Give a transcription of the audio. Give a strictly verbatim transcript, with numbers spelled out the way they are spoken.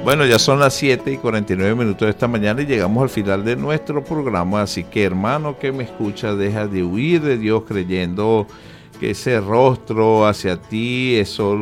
Bueno, ya son las siete y cuarenta y nueve minutos de esta mañana y llegamos al final de nuestro programa. Así que, hermano que me escucha, deja de huir de Dios creyendo que ese rostro hacia ti es solo